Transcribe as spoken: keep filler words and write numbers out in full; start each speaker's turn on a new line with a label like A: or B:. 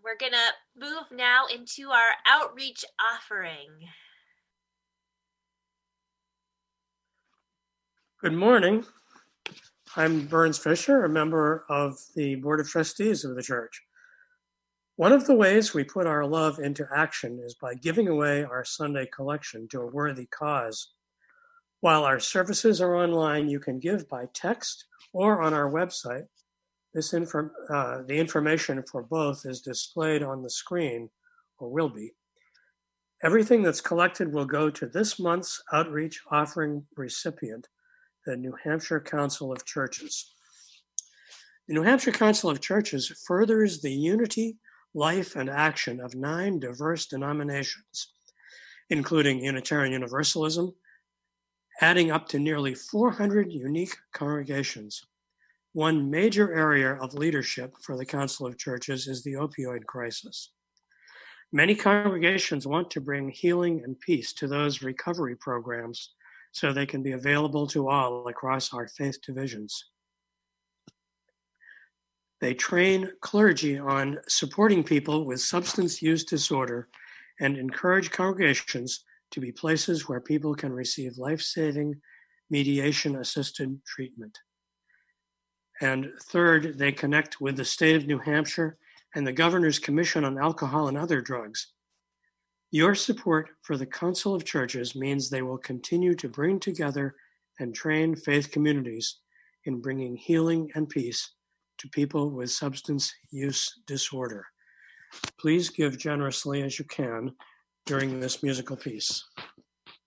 A: We're going to move now into our outreach offering.
B: Good morning. I'm Burns Fisher, a member of the Board of Trustees of the church. One of the ways we put our love into action is by giving away our Sunday collection to a worthy cause. While our services are online, you can give by text or on our website. This inform, uh, the information for both is displayed on the screen, or will be. Everything that's collected will go to this month's outreach offering recipient, the New Hampshire Council of Churches. The New Hampshire Council of Churches furthers the unity, life, and action of nine diverse denominations, including Unitarian Universalism, adding up to nearly four hundred unique congregations. One major area of leadership for the Council of Churches is the opioid crisis. Many congregations want to bring healing and peace to those recovery programs so they can be available to all across our faith divisions. They train clergy on supporting people with substance use disorder and encourage congregations to be places where people can receive life-saving, mediation-assisted treatment. And third, they connect with the state of New Hampshire and the Governor's Commission on Alcohol and Other Drugs. Your support for the Council of Churches means they will continue to bring together and train faith communities in bringing healing and peace to people with substance use disorder. Please give generously as you can during this musical piece.